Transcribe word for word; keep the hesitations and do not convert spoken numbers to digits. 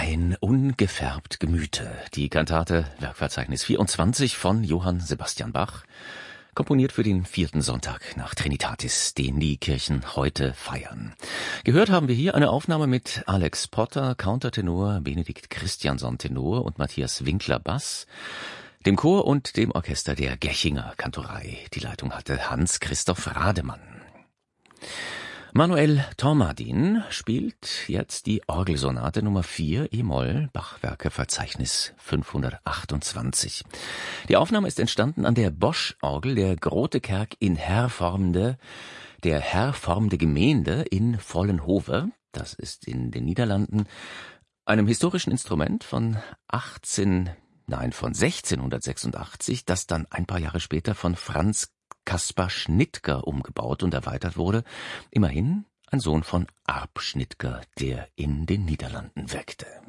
Ein ungefärbt Gemüte. Die Kantate Werkverzeichnis vierundzwanzig von Johann Sebastian Bach, komponiert für den vierten Sonntag nach Trinitatis, den die Kirchen heute feiern. Gehört haben wir hier eine Aufnahme mit Alex Potter, Countertenor, Benedikt Christiansson Tenor und Matthias Winkler Bass, dem Chor und dem Orchester der Gerchinger Kantorei. Die Leitung hatte Hans-Christoph Rademann. Manuel Tormadin spielt jetzt die Orgelsonate Nummer vier E-Moll, Bachwerkeverzeichnis fünfhundertachtundzwanzig. Die Aufnahme ist entstanden an der Bosch-Orgel der Grotekerk in Hervormde, der Hervormde Gemeinde in Vollenhove. Das ist in den Niederlanden, einem historischen Instrument von achtzehn, nein, von sechzehnhundertsechsundachtzig, das dann ein paar Jahre später von Franz Kaspar Schnittger umgebaut und erweitert wurde. Immerhin ein Sohn von Arp Schnittger, der in den Niederlanden wirkte.